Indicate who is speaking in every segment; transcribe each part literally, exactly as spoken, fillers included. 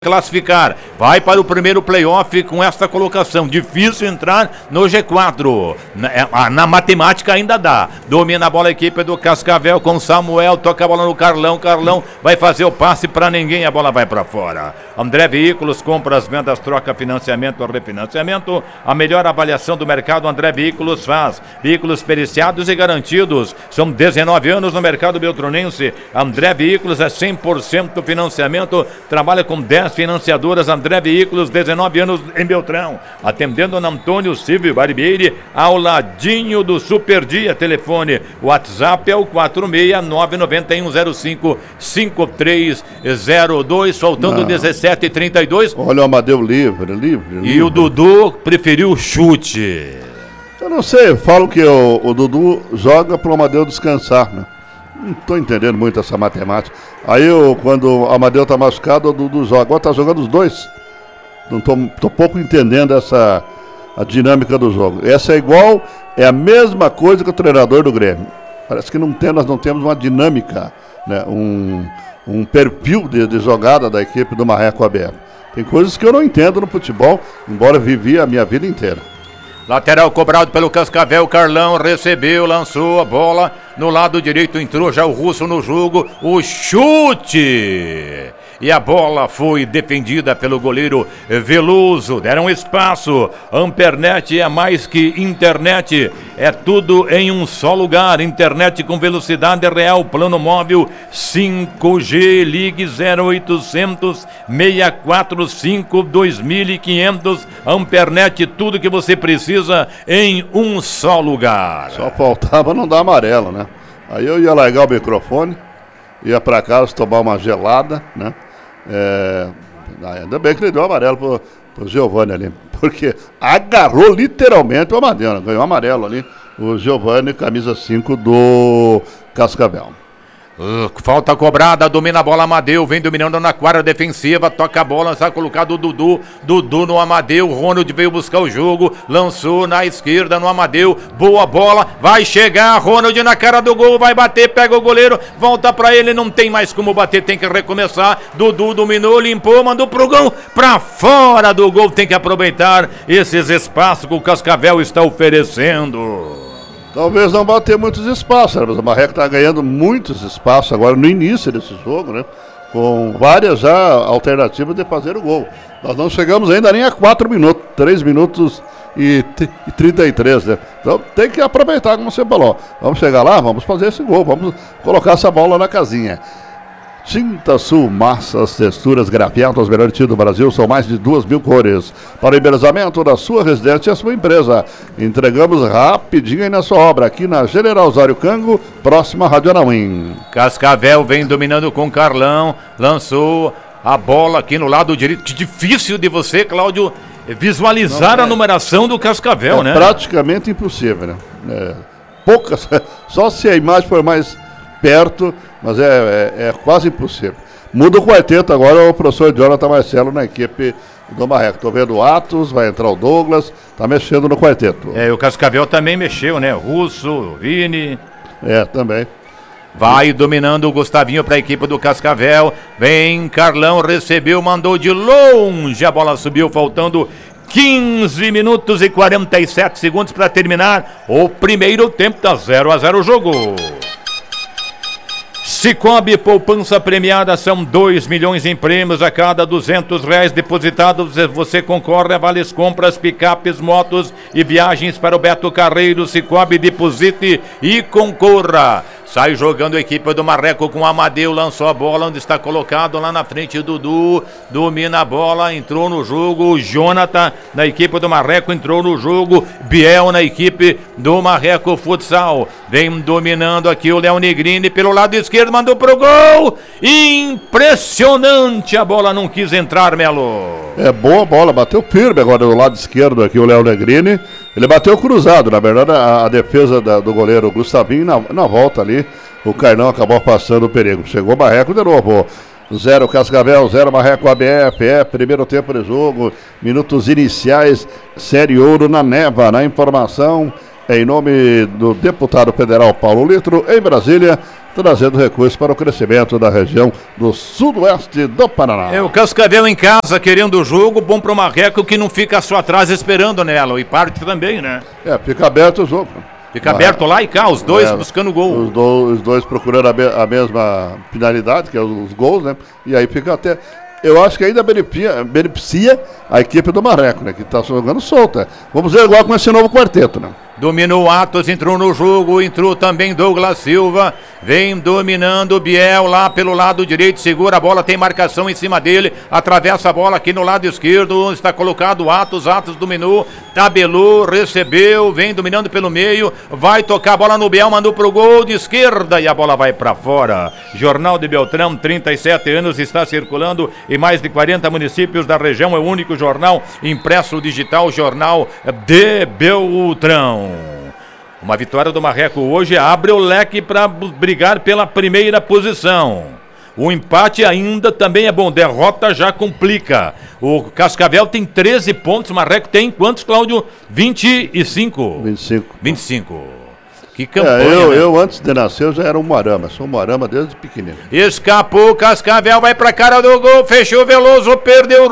Speaker 1: classificar, vai para o primeiro playoff com esta colocação, difícil entrar no G quatro, na, na matemática ainda dá, domina a bola a equipe do Cascavel com Samuel, toca a bola no Carlão, Carlão vai fazer o passe para ninguém, a bola vai para fora. André Veículos, compras, vendas, troca, financiamento, refinanciamento, a melhor avaliação do mercado André Veículos faz, veículos periciados e garantidos, são dezenove anos no mercado beltronense, André Veículos é cem por cento financiamento, trabalha com dez financiadoras, André Veículos, dezenove anos em Beltrão, atendendo na Antônio Silvio Barbieri, ao ladinho do Super Dia. Telefone, WhatsApp é o quatro seis nove nove um zero cinco cinco três zero dois, faltando Não. dezessete e trinta e dois.
Speaker 2: Olha o Amadeu livre, livre, livre.
Speaker 1: E o Dudu preferiu o chute.
Speaker 2: Eu não sei, falam que o, o Dudu joga pro Amadeu descansar, né? Não tô entendendo muito essa matemática. Aí eu, quando o Amadeu tá machucado, o Dudu joga. Agora tá jogando os dois. Não tô, tô pouco entendendo essa a dinâmica do jogo. Essa é igual, é a mesma coisa que o treinador do Grêmio. Parece que não tem, nós não temos uma dinâmica, né? Um, um perfil de, de jogada da equipe do Marreco aberto. Tem coisas que eu não entendo no futebol, embora vivi a minha vida inteira.
Speaker 1: Lateral cobrado pelo Cascavel, Carlão recebeu, lançou a bola no lado direito, entrou já o Russo no jogo, o chute! E a bola foi defendida pelo goleiro Veloso, deram espaço. Ampernet é mais que internet, é tudo em um só lugar. Internet com velocidade real, plano móvel cinco G, ligue zero oitocentos, seis quatro cinco, dois mil e quinhentos. Ampernet, tudo que você precisa em um só lugar.
Speaker 2: Só faltava não dar amarelo, né? Aí eu ia largar o microfone, ia pra casa tomar uma gelada, né? É, ainda bem que ele deu amarelo pro, pro Giovani ali, porque agarrou literalmente o amarelo, ganhou amarelo ali o Giovani, camisa cinco do Cascavel.
Speaker 1: Uh, falta cobrada, domina a bola Amadeu, vem dominando na quadra defensiva, toca a bola, está colocado o Dudu, Dudu no Amadeu, Ronald veio buscar o jogo, lançou na esquerda no Amadeu, boa bola, vai chegar, Ronald na cara do gol, vai bater, pega o goleiro, volta pra ele, não tem mais como bater, tem que recomeçar, Dudu dominou, limpou, mandou pro gol, pra fora do gol, tem que aproveitar esses espaços que o Cascavel está oferecendo.
Speaker 2: Talvez não bater muitos espaços, mas o Marreco está ganhando muitos espaços agora no início desse jogo, né? Com várias já alternativas de fazer o gol. Nós não chegamos ainda nem a quatro minutos, três minutos e trinta e três, né? Então tem que aproveitar, como você falou. Vamos chegar lá, vamos fazer esse gol, vamos colocar essa bola na casinha. Tinta Sul, massas, texturas, grafiados, os melhores tintas do Brasil, são mais de duas mil cores. Para o embelezamento da sua residência e a sua empresa. Entregamos rapidinho aí na sua obra, aqui na General Osório Cango, próxima à Rádio Anauim.
Speaker 1: Cascavel vem dominando com Carlão, lançou a bola aqui no lado direito. Que difícil de você, Cláudio, visualizar Não, é, a numeração do Cascavel,
Speaker 2: é
Speaker 1: né?
Speaker 2: Praticamente impossível, né? É, poucas, só se a imagem for mais perto, mas é, é, é quase impossível. Muda o quarteto agora, o professor Jonathan Marcelo na equipe do Marreco. Estou vendo o Atos, vai entrar o Douglas, tá mexendo no quarteto.
Speaker 1: É, o Cascavel também mexeu, né? Russo, Vini.
Speaker 2: É, também.
Speaker 1: Vai dominando o Gustavinho para a equipe do Cascavel. Vem, Carlão recebeu, mandou de longe, a bola subiu, faltando quinze minutos e quarenta e sete segundos para terminar o primeiro tempo. Tá zero a zero o jogo. Cicobi, poupança premiada, são dois milhões em prêmios. A cada duzentos reais depositados você concorre a vales compras, picapes, motos e viagens para o Beto Carreiro. Cicobi, deposite e concorra. Sai jogando a equipe do Marreco com o Amadeu, lançou a bola onde está colocado lá na frente, Dudu, domina a bola, entrou no jogo, Jonathan na equipe do Marreco entrou no jogo, Biel na equipe do Marreco Futsal, vem dominando aqui o Léo Negrini pelo lado esquerdo, mandou pro gol, impressionante, a bola não quis entrar, Melo.
Speaker 2: É boa bola, bateu firme agora do lado esquerdo aqui o Léo Negrini, ele bateu cruzado, na verdade a, a defesa da, do goleiro Gustavinho na, na volta ali, o Carnão acabou passando o perigo. Chegou o Marreco de novo. Zero Cascavel, zero Marreco A B F. É, primeiro tempo de jogo. Minutos iniciais. Série Ouro na Neva. Na informação, em nome do deputado federal Paulo Litro, em Brasília, trazendo recursos para o crescimento da região do sudoeste do Paraná.
Speaker 1: É o Cascavel em casa querendo o jogo, bom para o Marreco que não fica só atrás esperando nela, e parte também, né?
Speaker 2: É, fica aberto o jogo.
Speaker 1: Fica aberto lá e cá, os dois
Speaker 2: é,
Speaker 1: buscando gol.
Speaker 2: Os, do, os dois procurando a, be, a mesma finalidade, que é os, os gols, né? E aí fica até... Eu acho que ainda beneficia, beneficia a equipe do Marreco, né? Que está jogando solta. Vamos ver agora com esse novo quarteto, né?
Speaker 1: Dominou Atos, entrou no jogo, entrou também Douglas Silva, vem dominando o Biel lá pelo lado direito, segura a bola, tem marcação em cima dele, atravessa a bola aqui no lado esquerdo, está colocado Atos, Atos dominou, tabelou, recebeu, vem dominando pelo meio, vai tocar a bola no Biel, mandou pro gol de esquerda e a bola vai para fora. Jornal de Beltrão, trinta e sete anos, está circulando em mais de quarenta municípios da região, é o único jornal impresso digital, Jornal de Beltrão. Uma vitória do Marreco hoje abre o leque para brigar pela primeira posição. O empate ainda também é bom, derrota já complica. O Cascavel tem treze pontos, o Marreco tem quantos, Cláudio? vinte e cinco.
Speaker 2: vinte e cinco.
Speaker 1: vinte e cinco. Que campanha,
Speaker 2: é, eu,
Speaker 1: né?
Speaker 2: eu antes de nascer eu já era um Moarama, sou um Moarama desde pequenininho.
Speaker 1: Escapou, Cascavel vai pra cara do gol, fechou Veloso, perdeu o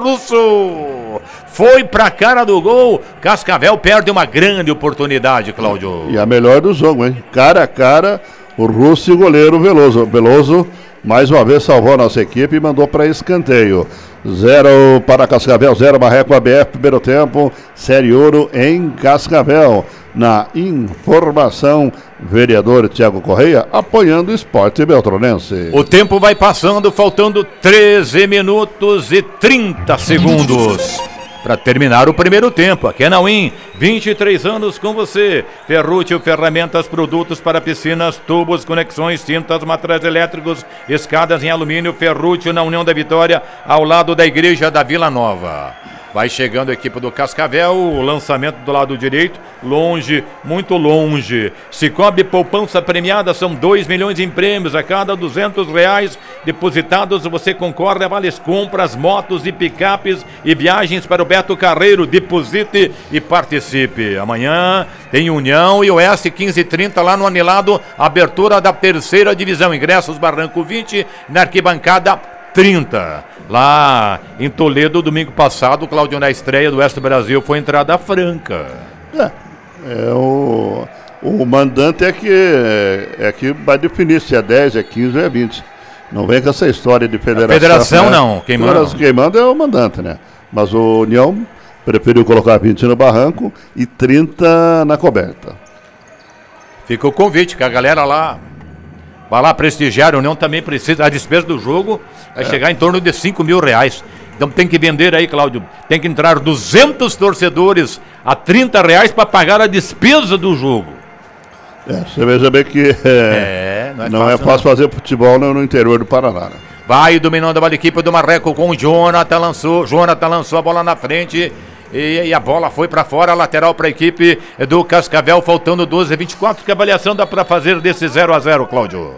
Speaker 1: Russo. Foi pra cara do gol, Cascavel perde uma grande oportunidade, Cláudio.
Speaker 2: E a melhor do jogo, hein? Cara a cara, o Russo e o goleiro Veloso. Veloso, mais uma vez, salvou a nossa equipe e mandou para escanteio. Zero para Cascavel, zero Marreco A B F, primeiro tempo, Série Ouro em Cascavel. Na informação, vereador Tiago Correia, apoiando o esporte beltronense.
Speaker 1: O tempo vai passando, faltando treze minutos e trinta segundos para terminar o primeiro tempo. Aqui é na Win, vinte e três anos com você. Ferrútil, ferramentas, produtos para piscinas, tubos, conexões, tintas, materiais elétricos, escadas em alumínio. Ferrútil na União da Vitória, ao lado da Igreja da Vila Nova. Vai chegando a equipe do Cascavel, o lançamento do lado direito, longe, muito longe. Cicobi Poupança Premiada, são dois milhões em prêmios. A cada duzentos reais depositados você concorre a vales compras, motos e picapes e viagens para o Beto Carreiro. Deposite e participe. Amanhã tem União e Oeste quinze e trinta lá no Anilado, abertura da terceira divisão. Ingressos Barranco vinte, na arquibancada trinta. Lá em Toledo, domingo passado, o Cláudio, na estreia do Oeste Brasil, foi entrada franca.
Speaker 2: É, é o, o mandante é que, é que vai definir se é dez, é quinze ou é vinte. Não vem com essa história de federação.
Speaker 1: A federação, né? Não, quem manda.
Speaker 2: Quem manda é o mandante, né? Mas o União preferiu colocar vinte no barranco e trinta na coberta.
Speaker 1: Fica o convite, que a galera lá vai lá prestigiar. A União também precisa, a despesa do jogo vai é. chegar em torno de cinco mil reais. Então tem que vender aí, Cláudio, tem que entrar duzentos torcedores a trinta reais para pagar a despesa do jogo.
Speaker 2: É, você veja bem que é, é, não, é, não fácil, é fácil não. fazer futebol no, no interior do Paraná, né?
Speaker 1: Vai dominando a equipe do Marreco com o Jonathan, lançou, Jonathan lançou a bola na frente. E, e a bola foi para fora, lateral para a equipe do Cascavel, faltando doze a vinte e quatro. Que avaliação dá para fazer desse zero a zero, Cláudio?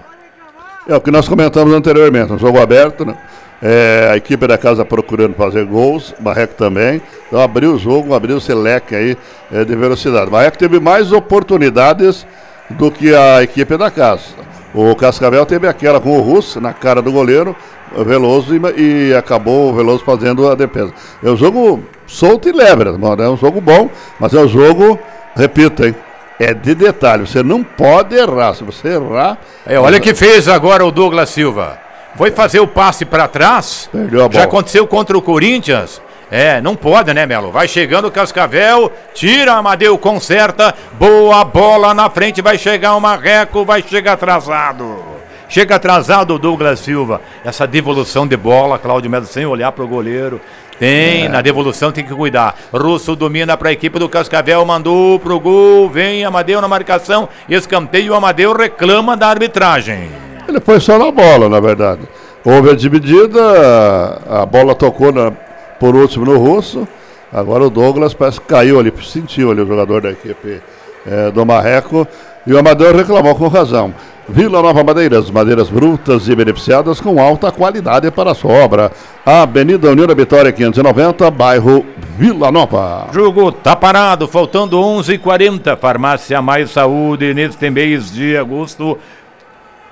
Speaker 2: É o que nós comentamos anteriormente, um jogo aberto, né? É, a equipe da casa procurando fazer gols, Marreco também. Então abriu o jogo, abriu esse leque aí é, de velocidade. Marreco teve mais oportunidades do que a equipe da casa. O Cascavel teve aquela com o Russo na cara do goleiro, Veloso, e, e acabou o Veloso fazendo a defesa. É um jogo solto e leve, é um jogo bom, mas é um jogo, repito, hein, é de detalhe, você não pode errar, se você errar...
Speaker 1: É, olha o que fez agora o Douglas Silva, foi fazer o passe para trás,
Speaker 2: perdeu a bola.
Speaker 1: Já aconteceu contra o Corinthians, é, não pode, né, Melo? Vai chegando o Cascavel, tira, Amadeu, conserta, boa bola na frente, vai chegar o Marreco, vai chegar atrasado. Chega atrasado o Douglas Silva. Essa devolução de bola, Cláudio Melo, sem olhar para o goleiro. Tem, é. na devolução tem que cuidar. Russo domina para a equipe do Cascavel, mandou pro gol, vem Amadeu na marcação, escanteio, Amadeu reclama da arbitragem.
Speaker 2: Ele foi só na bola, na verdade. Houve a dividida, a bola tocou na, por último no Russo. Agora o Douglas parece que caiu ali, sentiu ali o jogador da equipe é, do Marreco. E o Amadeu reclamou com razão. Vila Nova Madeiras, madeiras brutas e beneficiadas com alta qualidade para a sua obra. Avenida União da Vitória quinhentos e noventa, bairro Vila Nova.
Speaker 1: Jogo tá parado, faltando onze e quarenta. Farmácia Mais Saúde, neste mês de agosto.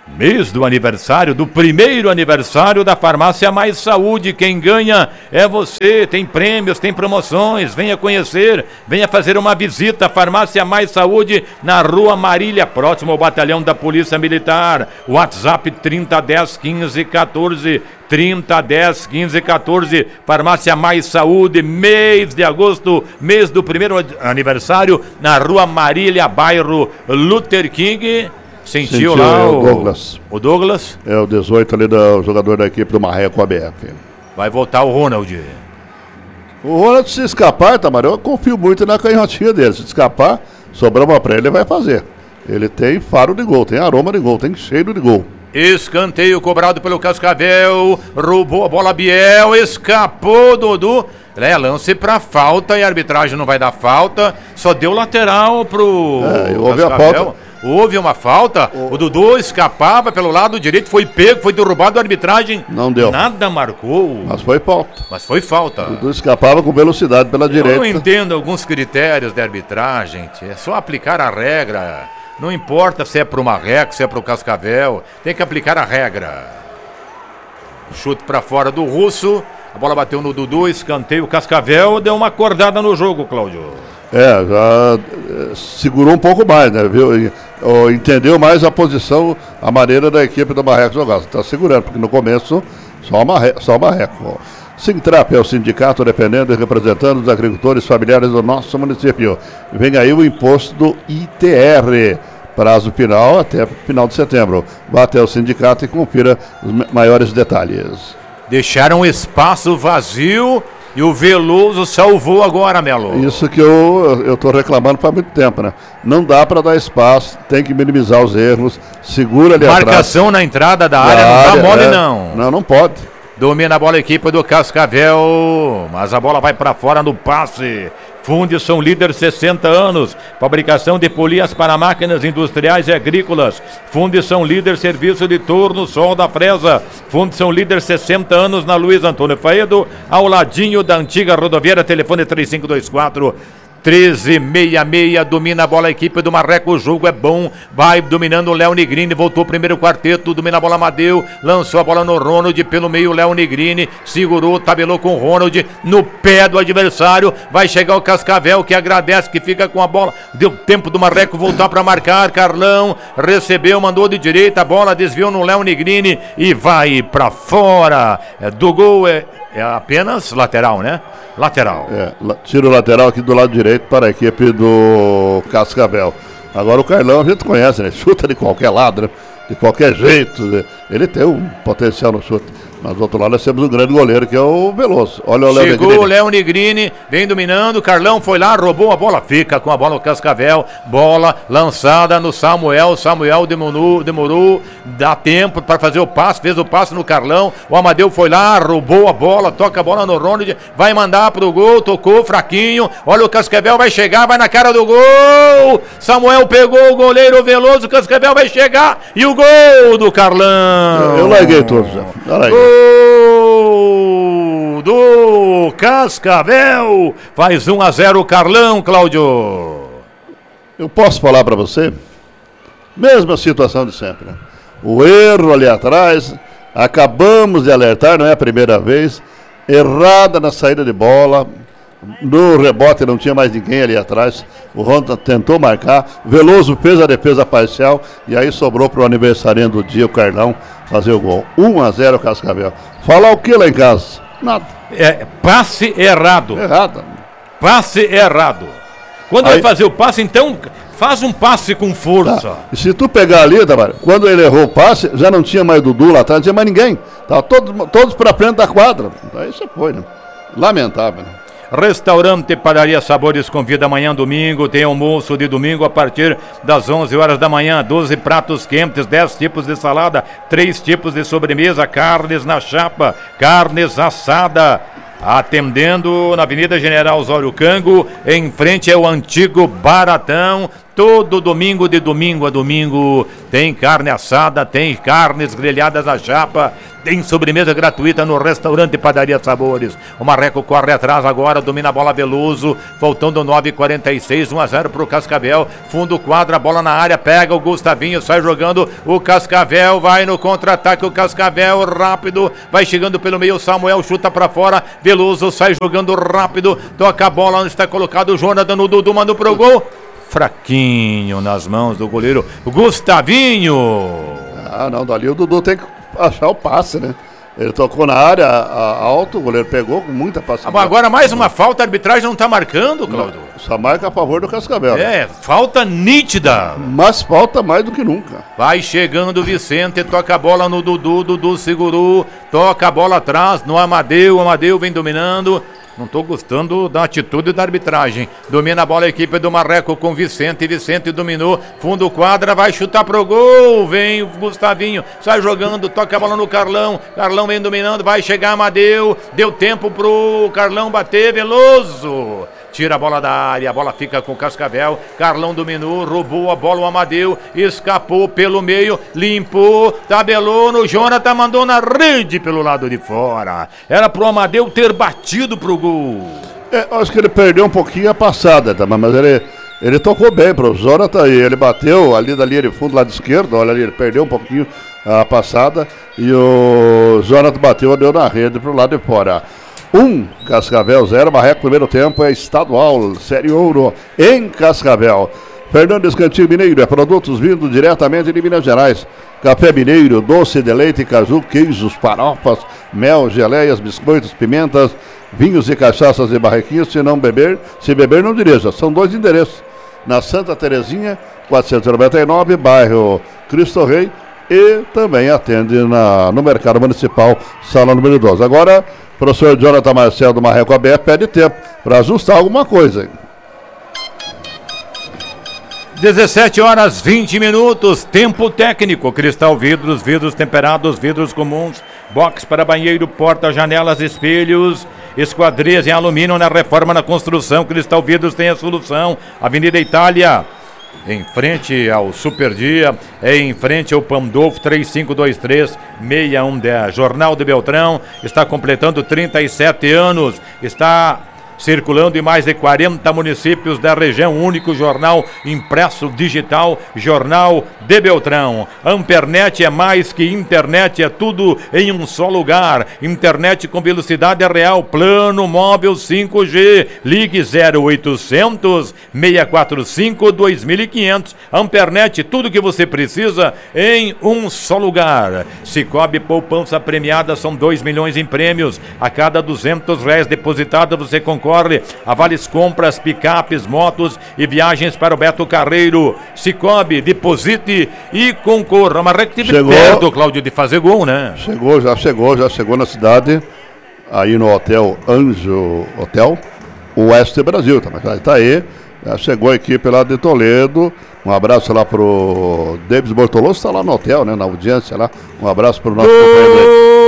Speaker 1: Mês do aniversário, do primeiro aniversário da Farmácia Mais Saúde. Quem ganha é você. Tem prêmios, tem promoções. Venha conhecer, venha fazer uma visita à Farmácia Mais Saúde na Rua Marília, próximo ao Batalhão da Polícia Militar. WhatsApp trinta, dez, quinze, quatorze. trinta, dez, quinze, quatorze. Farmácia Mais Saúde, mês de agosto, mês do primeiro aniversário, na Rua Marília, bairro Luther King. Sentiu, Sentiu lá o, o Douglas. O Douglas?
Speaker 2: É o dezoito ali, do jogador da equipe do Marreco A B F.
Speaker 1: Vai voltar o Ronald.
Speaker 2: O Ronald, se escapar, Tamar, eu confio muito na canhotinha dele. Se escapar, sobrar uma pra ele, ele vai fazer. Ele tem faro de gol, tem aroma de gol, tem cheiro de gol.
Speaker 1: Escanteio cobrado pelo Cascavel, roubou a bola Biel, escapou Dudu. É, lance pra falta e a arbitragem não vai dar falta, só deu lateral pro
Speaker 2: é, houve a falta.
Speaker 1: Houve uma falta, o... o Dudu escapava pelo lado direito, foi pego, foi derrubado, a arbitragem
Speaker 2: não deu.
Speaker 1: Nada marcou.
Speaker 2: Mas foi falta.
Speaker 1: Mas foi falta.
Speaker 2: O Dudu escapava com velocidade pela
Speaker 1: Eu
Speaker 2: direita.
Speaker 1: Eu não entendo alguns critérios de arbitragem, é só aplicar a regra. Não importa se é pro Marreco, se é pro Cascavel, tem que aplicar a regra. Chute pra fora do Russo, a bola bateu no Dudu, escanteio, o Cascavel deu uma acordada no jogo, Cláudio.
Speaker 2: É, já segurou um pouco mais, né, viu? Entendeu mais a posição, a maneira da equipe do Marreco jogar. Está segurando, porque no começo só o Marreco. Só o Marreco. Sintrap é o sindicato dependendo e representando os agricultores familiares do nosso município. Vem aí o imposto do I T R. Prazo final até final de setembro. Vá até o sindicato e confira os maiores detalhes.
Speaker 1: Deixaram espaço vazio e o Veloso salvou agora, Melo.
Speaker 2: Isso que eu eu tô reclamando para muito tempo, né? Não dá para dar espaço, tem que minimizar os erros, segura ali atrás.
Speaker 1: Marcação na entrada da, da área, área, não dá mole é, não.
Speaker 2: Não, não pode.
Speaker 1: Domina a bola a equipe do Cascavel, mas a bola vai para fora no passe. Fundição líder sessenta anos, fabricação de polias para máquinas industriais e agrícolas. Fundição líder serviço de torno, sol da fresa. Fundição líder sessenta anos na Luiz Antônio Faedo, ao ladinho da antiga rodoviária, telefone três cinco dois quatro, treze sessenta e seis, domina a bola a equipe do Marreco, o jogo é bom, vai dominando o Léo Negrini, voltou o primeiro quarteto, domina a bola Amadeu, lançou a bola no Ronald, pelo meio o Léo Negrini, segurou, tabelou com o Ronald, no pé do adversário, vai chegar o Cascavel, que agradece, que fica com a bola, deu tempo do Marreco voltar para marcar, Carlão, recebeu, mandou de direita, a bola desviou no Léo Negrini e vai para fora, é, do gol é... É apenas lateral, né? Lateral.
Speaker 2: É, tiro lateral aqui do lado direito para a equipe do Cascavel. Agora o Carlão a gente conhece, né? Chuta de qualquer lado, né? De qualquer jeito, né? Ele tem um potencial no chute. Mas do outro lado nós temos um grande goleiro que é o Veloso. Olha o Léo Negrini.
Speaker 1: Chegou o Léo Negrini, vem dominando, Carlão foi lá, roubou a bola, fica com a bola no Cascavel, bola lançada no Samuel, Samuel demorou, demorou, dá tempo para fazer o passe, fez o passe no Carlão, o Amadeu foi lá, roubou a bola, toca a bola no Ronald, vai mandar pro gol, tocou fraquinho, olha o Cascavel, vai chegar, vai na cara do gol, Samuel pegou o goleiro Veloso, o Cascavel vai chegar, e o gol do Carlão.
Speaker 2: Eu, eu larguei todos, já. Eu larguei.
Speaker 1: Gol do Cascavel, faz um a zero o Carlão, Cláudio.
Speaker 2: Eu posso falar para você? Mesma situação de sempre, né? O erro ali atrás, acabamos de alertar, não é a primeira vez, errada na saída de bola, no rebote não tinha mais ninguém ali atrás, o Ronda tentou marcar, Veloso fez a defesa parcial e aí sobrou para o aniversariante do dia, o Carlão, fazer o gol. um a zero Cascavel. Falar o que lá em casa? Nada.
Speaker 1: É, passe errado.
Speaker 2: Errado.
Speaker 1: Passe errado. Quando aí... vai fazer o passe, então faz um passe com força.
Speaker 2: Tá. E se tu pegar ali, Tamara, quando ele errou o passe, já não tinha mais Dudu lá atrás, não tinha mais ninguém. Tava todos, todos para frente da quadra. Aí você foi, né? Lamentável, né?
Speaker 1: Restaurante Padaria Sabores convida amanhã domingo, tem almoço de domingo a partir das onze horas da manhã, doze pratos quentes, dez tipos de salada, três tipos de sobremesa, carnes na chapa, carnes assada, atendendo na Avenida General Osório Cango, em frente ao antigo Baratão. todo domingo, de domingo a domingo, tem carne assada, tem carnes grelhadas à chapa, tem sobremesa gratuita no restaurante Padaria Sabores. O Marreco corre atrás agora, domina a bola Veloso, faltando nove e quarenta e seis, um a zero pro Cascavel, fundo quadra, bola na área, pega o Gustavinho, sai jogando o Cascavel, vai no contra-ataque o Cascavel, rápido, vai chegando pelo meio, Samuel chuta pra fora, Veloso sai jogando rápido, toca a bola onde está colocado o Jonathan, no Dudu, mandou pro gol, fraquinho nas mãos do goleiro Gustavinho.
Speaker 2: Ah, não, dali o Dudu tem que achar o passe, né? Ele tocou na área a, a alto, o goleiro pegou com muita paciência.
Speaker 1: Agora mais uma falta, a arbitragem não tá marcando, Cláudio.
Speaker 2: Só marca a favor do Cascavel.
Speaker 1: É, né? Falta nítida.
Speaker 2: Mas falta mais do que nunca.
Speaker 1: Vai chegando o Vicente, toca a bola no Dudu, Dudu segurou, toca a bola atrás no Amadeu, Amadeu vem dominando. Não tô gostando da atitude da arbitragem. Domina a bola a equipe do Marreco com Vicente. Vicente dominou. Fundo quadra, vai chutar pro gol. Vem o Gustavinho, sai jogando, toca a bola no Carlão. Carlão vem dominando, vai chegar Amadeu. Deu tempo pro Carlão bater. Veloso tira a bola da área, a bola fica com o Cascavel. Carlão dominou, roubou a bola o Amadeu, escapou pelo meio, limpou, tabelou no Jonathan, mandou na rede pelo lado de fora. Era pro Amadeu ter batido pro gol.
Speaker 2: É, acho que ele perdeu um pouquinho a passada, tá? Mas ele, ele tocou bem pro Jonathan e ele bateu ali da linha de fundo, lado esquerdo. Olha ali, ele perdeu um pouquinho a passada e o Jonathan bateu, deu na rede pro lado de fora. Um, Cascavel zero, Marreco primeiro tempo é estadual, Série Ouro em Cascavel. Fernandes Cantinho Mineiro, é produtos vindo diretamente de Minas Gerais. Café Mineiro, doce de leite, caju, queijos, farofas, mel, geleias, biscoitos, pimentas, vinhos e cachaças de barrequinhos. Se não beber, se beber não dirija. São dois endereços. Na Santa Terezinha, quatrocentos e noventa e nove, bairro Cristo Rei. E também atende na, no Mercado Municipal, sala número doze. Agora, o professor Jonathan Marcel do Marreco A B F pede tempo para ajustar alguma coisa.
Speaker 1: dezessete horas vinte minutos, tempo técnico. Cristal Vidros, vidros temperados, vidros comuns, box para banheiro, porta, janelas, espelhos, esquadrias em alumínio na reforma, na construção. Cristal Vidros tem a solução. Avenida Itália, em frente ao Super Dia, é em frente ao Pandolfo, três cinco dois três, seis um um zero. Jornal de Beltrão está completando trinta e sete anos, está circulando em mais de quarenta municípios da região. Único jornal impresso digital, Jornal de Beltrão. Ampernet é mais que internet, é tudo em um só lugar. Internet com velocidade real, plano móvel cinco G. Ligue zero oitocentos, seis quatro cinco, dois mil e quinhentos. Ampernet, tudo que você precisa em um só lugar. Cicobi Poupança Premiada, são dois milhões em prêmios. A cada duzentos reais depositados você concorre a vales compras, picapes, motos e viagens para o Beto Carreiro. Cicobi, deposite e concorra. Mas é que teve perto, Cláudio, de fazer gol, né?
Speaker 2: Chegou, já chegou, já chegou na cidade, aí no Hotel Anjo Hotel, Oeste Brasil, tá, mas tá aí, já chegou a equipe lá de Toledo. Um abraço lá pro Davis Bortoloso, tá lá no hotel, né, na audiência lá. Um abraço pro nosso companheiro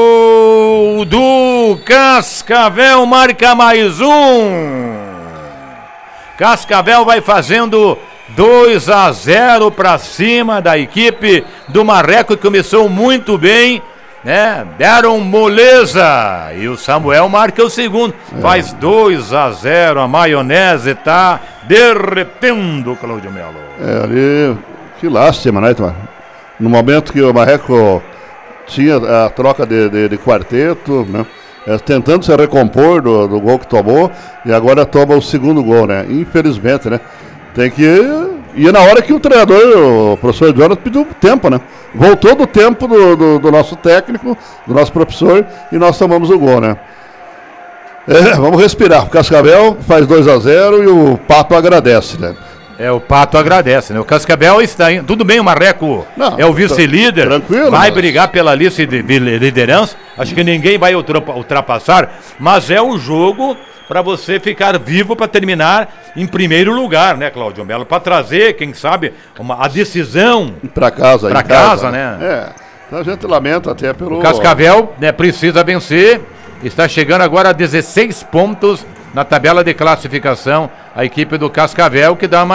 Speaker 1: do Cascavel, marca mais um. Cascavel vai fazendo dois a zero para cima da equipe do Marreco, que começou muito bem, né? Deram moleza e o Samuel marca o segundo, é. Faz dois a zero. A maionese tá derretendo, Cláudio Melo.
Speaker 2: É, ali, que lástima, né, Itamar? No momento que o Marreco tinha a troca de, de, de quarteto, né? É, tentando se recompor do, do gol que tomou, e agora toma o segundo gol, né? Infelizmente, né? Tem que ir na hora que o treinador, o professor Jonathan, pediu tempo, né? Voltou do tempo do, do, do nosso técnico, do nosso professor, e nós tomamos o gol, né? É, vamos respirar. O Cascavel faz dois a zero e o Pato agradece, né?
Speaker 1: É, o Pato agradece, né? O Cascavel está indo. Tudo bem, o Marreco não, é o vice-líder.
Speaker 2: Tranquilo.
Speaker 1: Vai
Speaker 2: mas...
Speaker 1: brigar pela lista de liderança. Acho que ninguém vai ultrapassar. Mas é o jogo para você ficar vivo para terminar em primeiro lugar, né, Cláudio Melo? Para trazer, quem sabe, uma, a decisão
Speaker 2: para casa.
Speaker 1: Para casa, casa, né?
Speaker 2: É. Então a gente lamenta até pelo.
Speaker 1: O Cascavel, né, precisa vencer. Está chegando agora a dezesseis pontos na tabela de classificação, a equipe do Cascavel, que dá uma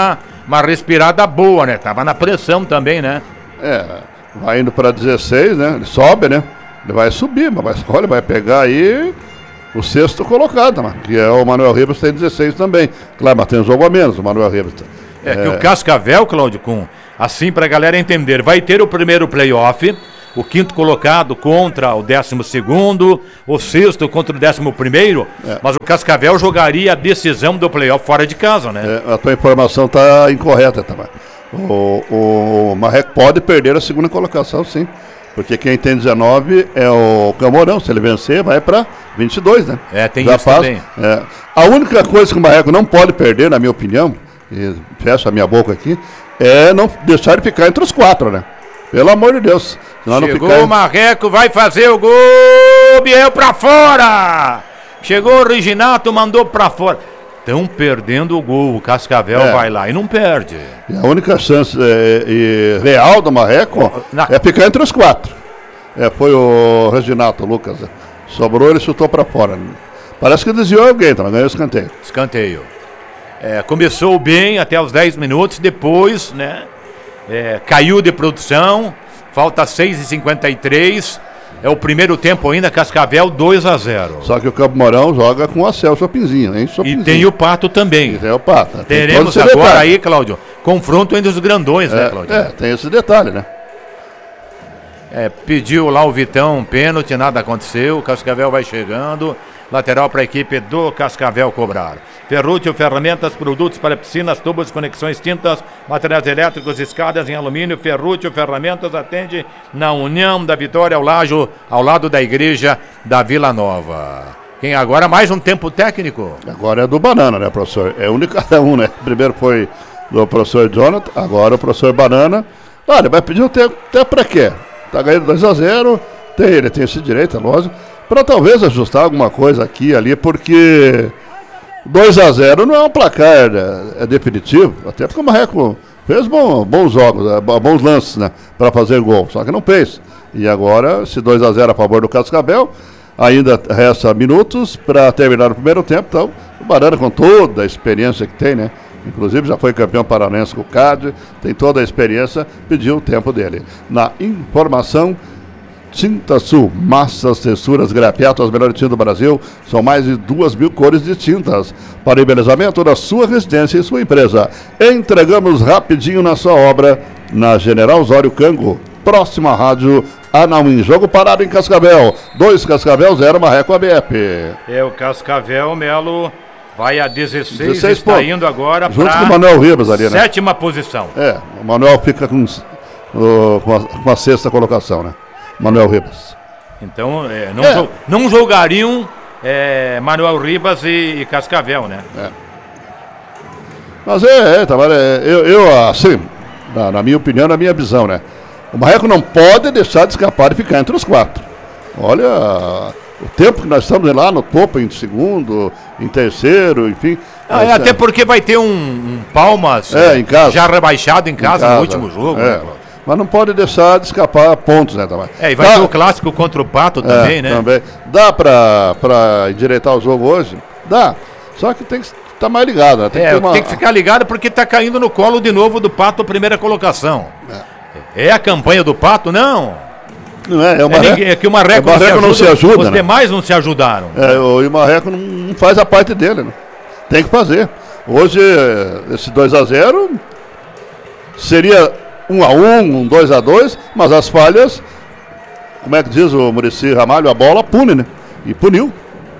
Speaker 1: uma respirada boa, né? Tava na pressão também, né?
Speaker 2: É, vai indo para dezesseis, né? Ele sobe, né? Ele vai subir, mas vai, olha, vai pegar aí o sexto colocado, né? Que é o Manuel Ribas, tem dezesseis também. Claro, mas tem um jogo a menos, o Manuel Ribas.
Speaker 1: É, é que o Cascavel, Cláudio, com, assim pra galera entender, vai ter o primeiro playoff, o quinto colocado contra o décimo segundo, o sexto contra o décimo primeiro, é. Mas o Cascavel jogaria a decisão do playoff fora de casa, né?
Speaker 2: É, a tua informação está incorreta também. O, o Marreco pode perder a segunda colocação, sim. Porque quem tem dezenove é o Camorão. Se ele vencer, vai para vinte e dois, né?
Speaker 1: É, tem
Speaker 2: Já
Speaker 1: isso
Speaker 2: passa,
Speaker 1: também.
Speaker 2: É. A única coisa que o Marreco não pode perder, na minha opinião, e fecha a minha boca aqui, é não deixar ele ficar entre os quatro, né? Pelo amor de Deus.
Speaker 1: Chegou
Speaker 2: não ficar...
Speaker 1: o Marreco, vai fazer o gol, Biel pra fora! Chegou o Reginato, mandou pra fora. Estão perdendo o gol, o Cascavel é. vai lá e não perde.
Speaker 2: E a única chance é, e real do Marreco Na... é ficar entre os quatro. É, foi o Reginato, o Lucas. Sobrou, ele chutou pra fora. Parece que desviou alguém, então ganhou escanteio.
Speaker 1: Escanteio. É, começou bem até os dez minutos, depois, né? É, caiu de produção, falta seis e cinquenta e três, é o primeiro tempo ainda, Cascavel dois a zero.
Speaker 2: Só que o Campo Mourão joga com a Cel Chopinzinho, hein?
Speaker 1: Chopinzinho. E tem o Pato também. E
Speaker 2: tem o Pato.
Speaker 1: Teremos agora detalhe. Aí, Cláudio, confronto entre os grandões,
Speaker 2: é,
Speaker 1: né, Cláudio?
Speaker 2: É, tem esse detalhe, né?
Speaker 1: É, pediu lá o Vitão um pênalti, nada aconteceu, o Cascavel vai chegando, lateral para a equipe do Cascavel cobrar. Ferrútil, ferramentas, produtos para piscinas, tubos, conexões, tintas, materiais elétricos, escadas em alumínio. Ferrútil, ferramentas, atende na União da Vitória, ao, lajo, ao lado da igreja da Vila Nova. Quem agora mais um tempo técnico?
Speaker 2: Agora é do Banana, né, professor? É um de cada um, né? Primeiro foi do professor Jonathan, agora o professor Banana. Olha, vai pedir o tempo até para quê? Tá ganhando dois a zero, tem, ele tem esse direito, é lógico, para talvez ajustar alguma coisa aqui e ali, porque dois a zero não é um placar é, é definitivo, até porque o Marreco fez bom, bons jogos, é, bons lances, né, para fazer gol, só que não fez. E agora, se dois a zero a favor do Cascavel, ainda resta minutos para terminar o primeiro tempo, então o Banana, com toda a experiência que tem, né, inclusive já foi campeão paranense com o C A D, tem toda a experiência, pediu o tempo dele. Na informação, Tinta Sul, massas, texturas, grafiato, as melhores tintas do Brasil. São mais de duas mil cores de tintas para embelezamento da sua residência e sua empresa. Entregamos rapidinho na sua obra, na General Osório Cango, próxima à rádio Anauim. Jogo parado em Cascavel, dois Cascavel, zero Marreco A B F.
Speaker 1: É o Cascavel, Melo... Vai a dezesseis,
Speaker 2: dezesseis
Speaker 1: está pontos. Indo agora
Speaker 2: junto com o Manuel Ribas ali, né?
Speaker 1: Sétima posição.
Speaker 2: É, o Manuel fica com, uh, com, a, com a sexta colocação, né? Manuel Ribas.
Speaker 1: Então, é, não, é. Jo- não jogariam é, Manuel Ribas e, e Cascavel, né?
Speaker 2: É. Mas é, é, tá, é eu, eu, assim, na, na minha opinião, na minha visão, né? O Marreco não pode deixar de escapar e ficar entre os quatro. Olha... O tempo que nós estamos lá no topo, em segundo, em terceiro, enfim.
Speaker 1: Ah, é, até porque vai ter um, um Palmas
Speaker 2: é, em casa.
Speaker 1: já rebaixado em casa, em casa no último jogo.
Speaker 2: É.
Speaker 1: Né,
Speaker 2: mas não pode deixar de escapar pontos, né, também.
Speaker 1: É, e vai Dá... ter o clássico contra o Pato também,
Speaker 2: é,
Speaker 1: né?
Speaker 2: Também. Dá pra, pra endireitar o jogo hoje? Dá. Só que tem que estar tá mais ligado, né? Tem,
Speaker 1: é,
Speaker 2: que uma...
Speaker 1: tem que ficar ligado porque tá caindo no colo de novo do Pato a primeira colocação. É, é a campanha do Pato? Não.
Speaker 2: Não é, é, o
Speaker 1: Marreco, é, ninguém, é que o Marreco,
Speaker 2: o Marreco não, se ajuda, não se ajuda.
Speaker 1: Os
Speaker 2: né?
Speaker 1: demais não se ajudaram.
Speaker 2: É, o, e o Marreco não, não faz a parte dele, né? Tem que fazer. Hoje, esse dois a zero seria um a um, um dois a dois, mas as falhas, como é que diz o Muricy Ramalho, a bola pune, né? E puniu.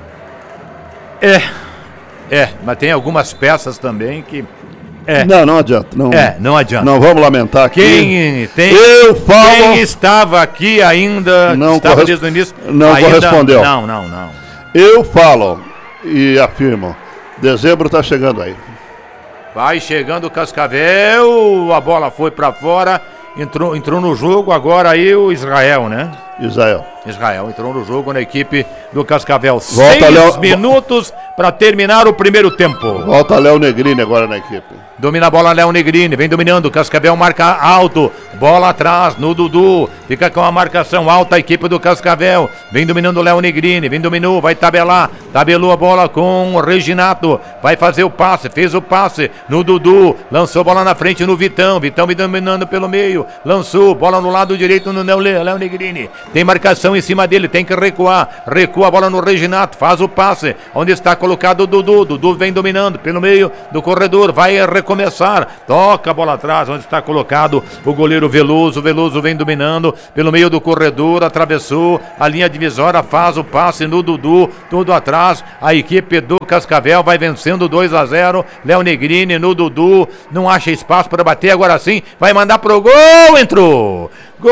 Speaker 1: É, é, mas tem algumas peças também que... É.
Speaker 2: Não, não adianta. Não,
Speaker 1: é, não adianta.
Speaker 2: Não vamos lamentar aqui.
Speaker 1: Quem, tem,
Speaker 2: Eu falo,
Speaker 1: quem estava aqui ainda,
Speaker 2: não
Speaker 1: estava
Speaker 2: corres...
Speaker 1: desde o início,
Speaker 2: não
Speaker 1: ainda,
Speaker 2: correspondeu.
Speaker 1: Não, não, não.
Speaker 2: Eu falo e afirmo, dezembro está chegando aí.
Speaker 1: Vai chegando o Cascavel, a bola foi para fora, entrou, entrou no jogo agora aí o Israel, né?
Speaker 2: Israel.
Speaker 1: Israel entrou no jogo na equipe do Cascavel.
Speaker 2: Volta,
Speaker 1: Seis
Speaker 2: Léo...
Speaker 1: minutos para terminar o primeiro tempo.
Speaker 2: Volta Léo Negrini agora na equipe.
Speaker 1: Domina a bola Léo Negrini, vem dominando, Cascavel marca alto, bola atrás no Dudu, fica com a marcação alta a equipe do Cascavel, vem dominando o Léo Negrini, vem dominou, vai tabelar, tabelou a bola com o Reginato, vai fazer o passe, fez o passe no Dudu, lançou bola na frente no Vitão, Vitão vem dominando pelo meio, lançou, bola no lado direito no Léo Negrini, tem marcação em cima dele, tem que recuar, recua a bola no Reginato, faz o passe, onde está colocado o Dudu, Dudu vem dominando pelo meio do corredor, vai recuar, começar, toca a bola atrás, onde está colocado o goleiro Veloso, Veloso vem dominando pelo meio do corredor, atravessou a linha divisória, faz o passe no Dudu, tudo atrás, a equipe do Cascavel vai vencendo dois a zero, Léo Negrini no Dudu, não acha espaço para bater, agora sim, vai mandar pro gol, entrou, gol,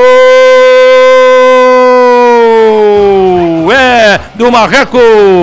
Speaker 1: é do Marreco.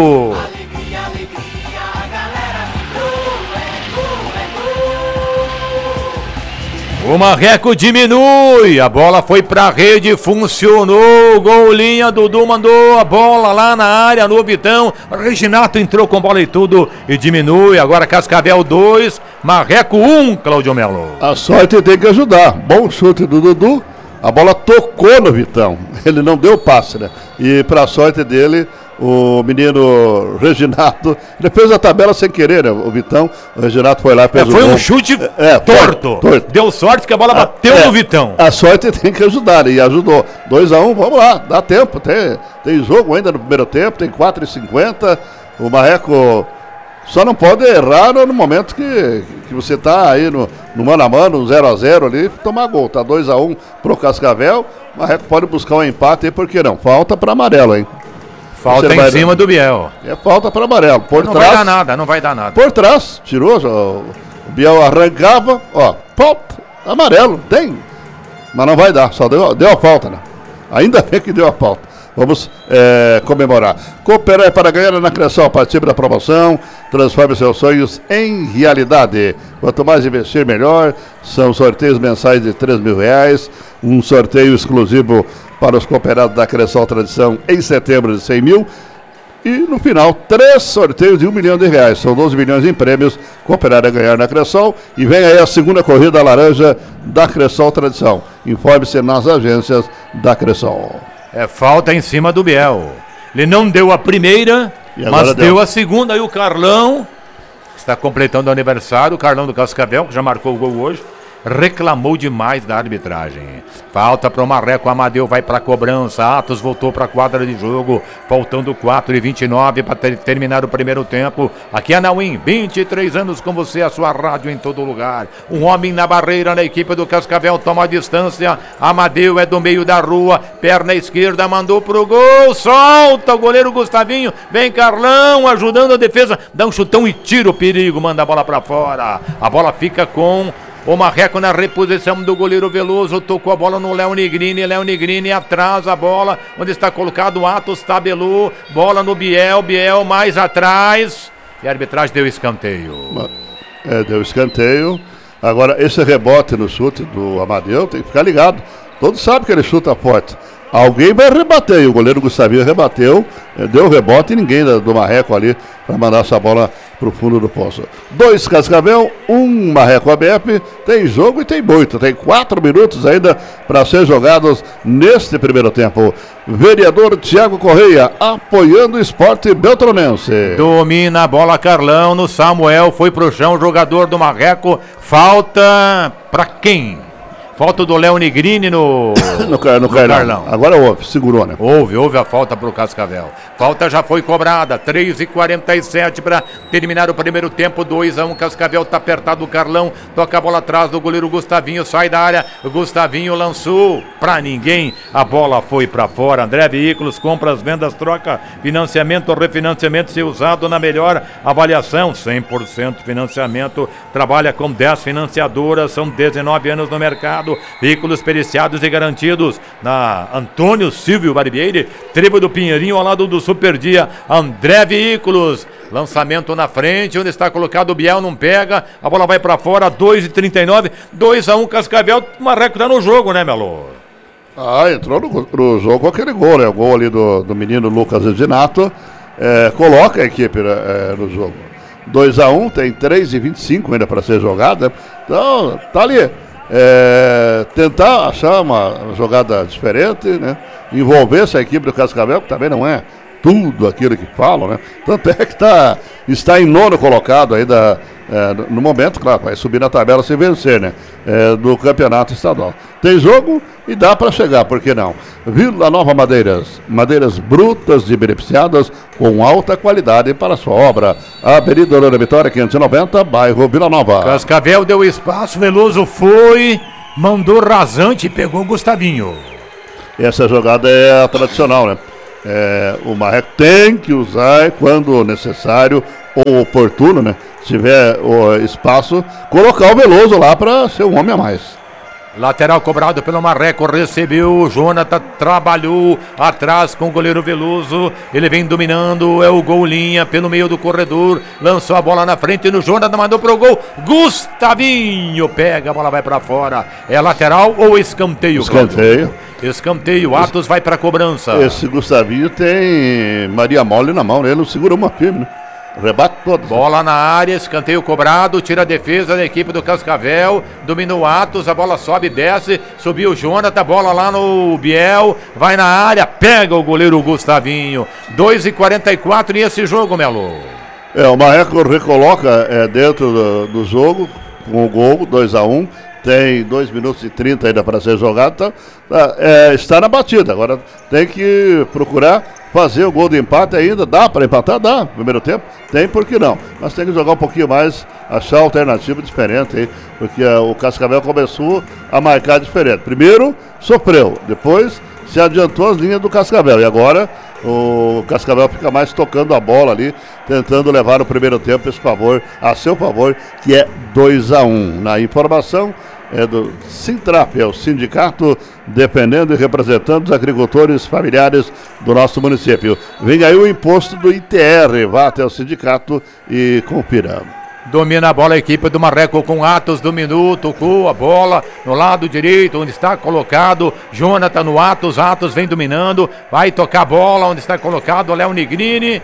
Speaker 1: O Marreco diminui, a bola foi pra rede, funcionou, gol linha, Dudu mandou a bola lá na área no Vitão, Reginato entrou com bola e tudo e diminui, agora Cascavel dois, Marreco um, Claudio Melo.
Speaker 2: A sorte tem que ajudar, bom chute do Dudu, a bola tocou no Vitão, ele não deu passe, né? E pra sorte dele, o menino Reginato, ele fez a tabela sem querer, né? O Vitão, o Reginato foi lá e fez
Speaker 1: é, foi
Speaker 2: o
Speaker 1: um
Speaker 2: gol.
Speaker 1: chute
Speaker 2: é,
Speaker 1: torto. torto, deu sorte que a bola bateu é, no Vitão.
Speaker 2: A sorte tem que ajudar, e ajudou, dois a um, vamos lá, dá tempo, tem, tem jogo ainda no primeiro tempo, tem quatro e cinquenta, o Marreco só não pode errar no momento que, que você está aí no, no mano a mano, zero a zero ali, tomar gol, tá dois a um pro Cascavel, o Marreco pode buscar um empate aí, por que não? Falta para amarelo, hein?
Speaker 1: Falta Você em cima do Biel.
Speaker 2: É falta para amarelo. Por
Speaker 1: não
Speaker 2: trás,
Speaker 1: vai dar nada, não vai dar nada.
Speaker 2: Por trás, tirou, o Biel arrancava, ó, falta, amarelo, tem. Mas não vai dar, só deu, deu a falta, né? Ainda bem que deu a falta. Vamos é, comemorar. Cooperar para ganhar na Cressol, participe da promoção, transforme seus sonhos em realidade. Quanto mais investir, melhor. São sorteios mensais de três mil reais, um sorteio exclusivo para os cooperados da Cressol Tradição em setembro de cem mil. E no final, três sorteios de um milhão de reais. São doze milhões em prêmios. Cooperar a ganhar na Cressol. E vem aí a segunda corrida laranja da Cressol Tradição. Informe-se nas agências da Cressol.
Speaker 1: É falta em cima do Biel. Ele não deu a primeira, mas deu. deu a segunda. E o Carlão, está completando o aniversário, o Carlão do Cascavel, que já marcou o gol hoje, reclamou demais da arbitragem. Falta para o Marreco, Amadeu vai para a cobrança, Atos voltou para a quadra de jogo, faltando quatro e vinte e nove para ter, terminar o primeiro tempo. Aqui é na Win, vinte e três anos com você, a sua rádio em todo lugar. Um homem na barreira na equipe do Cascavel, toma a distância, Amadeu é do meio da rua, perna esquerda, mandou pro gol, solta o goleiro Gustavinho, vem Carlão ajudando a defesa, dá um chutão e tira o perigo, manda a bola para fora. A bola fica com o Marreco na reposição do goleiro Veloso, tocou a bola no Léo Negrini, Léo Negrini atrás a bola, onde está colocado o Atos, tabelou, bola no Biel, Biel mais atrás, e a arbitragem deu escanteio.
Speaker 2: É, deu escanteio, agora esse rebote no chute do Amadeu, tem que ficar ligado, todos sabem que ele chuta forte, alguém vai rebater, e o goleiro Gustavinho rebateu, deu rebote e ninguém do Marreco ali para mandar essa bola pro fundo do poço. Dois Cascavel, um Marreco A B F, tem jogo e tem muito, tem quatro minutos ainda para ser jogados neste primeiro tempo. Vereador Tiago Correia, apoiando o esporte beltronense.
Speaker 1: Domina a bola Carlão no Samuel, foi pro chão, jogador do Marreco, falta para quem? Falta do Léo Negrini no,
Speaker 2: no, no, Carlão. Carlão. Agora houve, segurou, né?
Speaker 1: Houve, houve a falta pro Cascavel. Falta já foi cobrada, três e quarenta e sete para terminar o primeiro tempo, dois a um, Cascavel tá apertado o Carlão, toca a bola atrás do goleiro Gustavinho, sai da área, Gustavinho lançou pra ninguém, a bola foi pra fora. André Veículos, compras, vendas, troca, financiamento, refinanciamento, se usado na melhor avaliação, cem por cento financiamento, trabalha com dez financiadoras, são dezenove anos no mercado. Veículos periciados e garantidos na Antônio Silvio Barbieri, Trevo do Pinheirinho ao lado do Super Dia. André Veículos, lançamento na frente, onde está colocado o Biel, não pega, a bola vai para fora, dois e trinta e nove, dois a um Cascavel, o Marreco tá no jogo, né, Melo?
Speaker 2: Ah, entrou no, no jogo aquele gol, né, o gol ali do, do menino Lucas Reginato, é, coloca a equipe é, no jogo. dois a um, tem três e vinte e cinco ainda para ser jogada. Então, tá ali. É, tentar achar uma jogada diferente, né? Envolver essa equipe do Cascavel, que também não é tudo aquilo que falam, né? Tanto é que tá, está em nono colocado ainda, é, no momento, claro, vai subir na tabela se vencer, né? É, do campeonato estadual. Tem jogo e dá para chegar, por que não? Vila Nova Madeiras, madeiras brutas e beneficiadas com alta qualidade para a sua obra. Avenida Aurora Vitória, quinhentos e noventa, bairro Vila Nova.
Speaker 1: Cascavel deu espaço, Veloso foi, mandou rasante e pegou o Gustavinho.
Speaker 2: Essa jogada é a tradicional, né? É, o Marreco tem que usar quando necessário ou oportuno, né? Se tiver o espaço, colocar o Veloso lá para ser um homem a mais.
Speaker 1: Lateral cobrado pelo Marreco, recebeu, o Jonathan trabalhou atrás com o goleiro Veloso, ele vem dominando, é o gol linha pelo meio do corredor, lançou a bola na frente no Jonathan, mandou pro gol, Gustavinho pega, a bola vai pra fora, é lateral ou escanteio?
Speaker 2: Escanteio.
Speaker 1: Claudio? Escanteio, Atos vai pra cobrança.
Speaker 2: Esse Gustavinho tem Maria Mole na mão, ele não segura uma firme, né? Rebate todo.
Speaker 1: Bola na área, escanteio cobrado, tira a defesa da equipe do Cascavel, domina o Atos, a bola sobe, desce, subiu o Jonathan, bola lá no Biel, vai na área, pega o goleiro Gustavinho. dois e quarenta e quatro e esse jogo, Melo.
Speaker 2: É, o Marreco recoloca é, dentro do, do jogo, com o gol, dois a um. Tem dois minutos e trinta ainda para ser jogado, tá, tá, é, está na batida. Agora tem que procurar fazer o gol de empate ainda. Dá para empatar? Dá. No primeiro tempo? Tem, por que não? Mas tem que jogar um pouquinho mais, achar alternativa diferente aí, porque uh, o Cascavel começou a marcar diferente. Primeiro sofreu, depois se adiantou as linhas do Cascavel e agora o Cascavel fica mais tocando a bola ali, tentando levar o primeiro tempo esse favor, a seu favor, que é dois a um. Na informação é do Sintrap, é o sindicato defendendo e representando os agricultores familiares do nosso município. Vem aí o imposto do I T R, vá até o sindicato e confira.
Speaker 1: Domina a bola a equipe do Marreco com Atos, dominou, tocou a bola no lado direito, onde está colocado Jonathan no Atos, Atos vem dominando, vai tocar a bola onde está colocado o Léo Nigrini.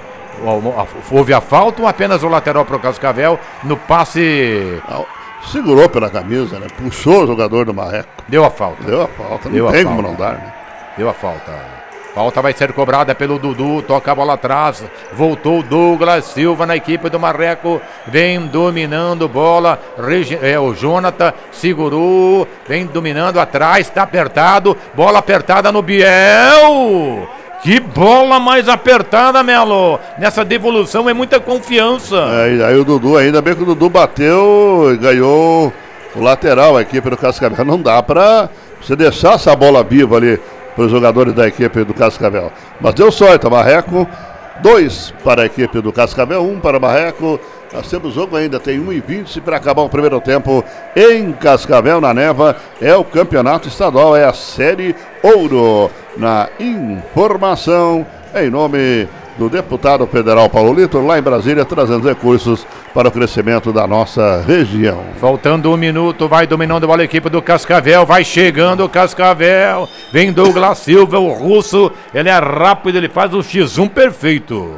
Speaker 1: Houve a falta ou apenas o lateral para o Cascavel no passe?
Speaker 2: Segurou pela camisa, né? Puxou o jogador do Marreco.
Speaker 1: Deu a falta.
Speaker 2: Deu a falta, não
Speaker 1: Deu
Speaker 2: tem
Speaker 1: a
Speaker 2: como
Speaker 1: falta.
Speaker 2: não dar, né?
Speaker 1: Deu a falta. Falta vai ser cobrada pelo Dudu, toca a bola atrás, voltou Douglas Silva na equipe do Marreco, vem dominando bola, é o Jonathan, segurou, vem dominando atrás, está apertado, bola apertada no Biel, que bola mais apertada, Melo, nessa devolução é muita confiança.
Speaker 2: É, aí o Dudu, ainda bem que o Dudu bateu e ganhou o lateral, a equipe do Cascavel, não dá para você deixar essa bola viva ali para os jogadores da equipe do Cascavel. Mas deu sorte, Marreco, dois para a equipe do Cascavel, um para o Marreco. Nós temos jogo ainda, tem um e vinte para acabar o primeiro tempo em Cascavel, na Neva. É o campeonato estadual, é a Série Ouro. Na informação, em nome do deputado federal Paulo Lito, lá em Brasília, trazendo recursos para o crescimento da nossa região.
Speaker 1: Faltando um minuto, vai dominando a bola a equipe do Cascavel, vai chegando o Cascavel, vem Douglas Silva, o russo, ele é rápido, ele faz o xis um perfeito.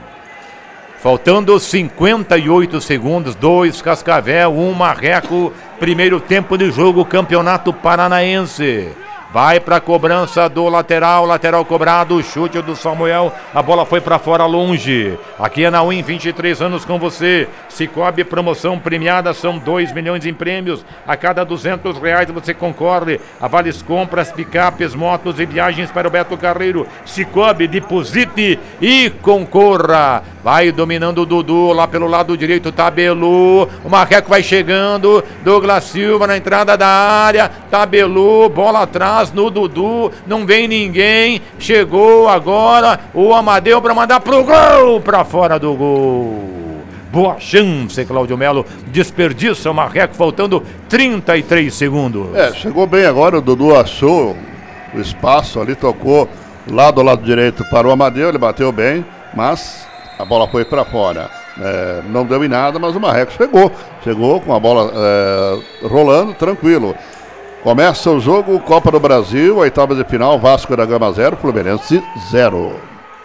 Speaker 1: Faltando cinquenta e oito segundos, dois Cascavel, um Marreco, primeiro tempo de jogo, Campeonato Paranaense. Vai para a cobrança do lateral, lateral cobrado, chute do Samuel, a bola foi para fora longe. Aqui é na Win, vinte e três anos com você. Cicobi, promoção premiada, são dois milhões em prêmios. A cada duzentos reais você concorre a vales compras, picapes, motos e viagens para o Beto Carreiro. Cicobi, deposite e concorra. Vai dominando o Dudu lá pelo lado direito, tabelou. O Marreco vai chegando, Douglas Silva na entrada da área, tabelou, bola atrás no Dudu, não vem ninguém, chegou agora o Amadeu para mandar pro gol, para fora do gol. Boa chance, Cláudio Melo, desperdiça o Marreco, faltando trinta e três segundos.
Speaker 2: É, chegou bem agora, o Dudu achou o espaço ali, tocou lá do lado direito para o Amadeu, ele bateu bem, mas a bola foi para fora. É, não deu em nada, mas o Marreco chegou, chegou com a bola é, rolando, tranquilo. Começa o jogo, Copa do Brasil, oitavas de final, Vasco da Gama zero, Fluminense zero.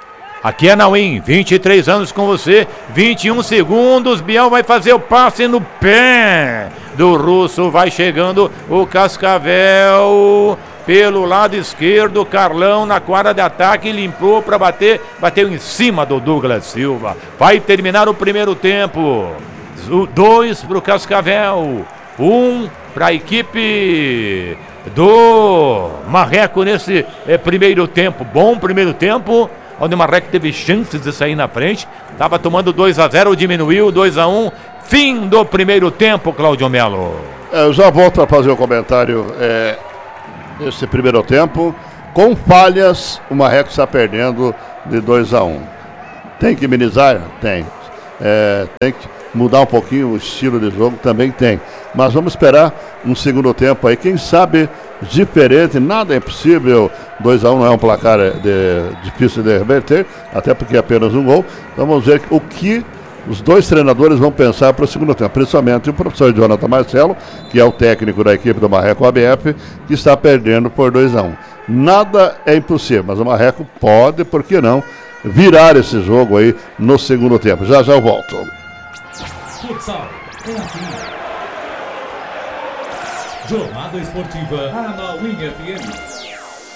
Speaker 1: Aqui é na Win, vinte e três anos com você, vinte e um segundos, Biel vai fazer o passe no pé do Russo, vai chegando o Cascavel pelo lado esquerdo, Carlão na quadra de ataque, limpou para bater, bateu em cima do Douglas Silva, vai terminar o primeiro tempo, dois para o Cascavel, um para a equipe do Marreco nesse é, primeiro tempo, bom primeiro tempo, onde o Marreco teve chances de sair na frente, estava tomando dois a zero, diminuiu dois a um, fim do primeiro tempo, Cláudio Melo.
Speaker 2: É, eu já volto a fazer o comentário, é, esse primeiro tempo, com falhas, o Marreco está perdendo de dois a um. Tem que minimizar? Tem. É, tem que mudar um pouquinho o estilo de jogo? Também tem. Mas vamos esperar um segundo tempo aí, quem sabe diferente, nada é impossível. dois a um não é um placar de, difícil de reverter, até porque é apenas um gol. Então vamos ver o que os dois treinadores vão pensar para o segundo tempo, principalmente o professor Jonathan Marcelo, que é o técnico da equipe do Marreco A B F, que está perdendo por dois a um. Nada é impossível, mas o Marreco pode, por que não, virar esse jogo aí no segundo tempo. Já já eu volto.
Speaker 3: Futsal é aqui. Jornada Esportiva Anauim F M.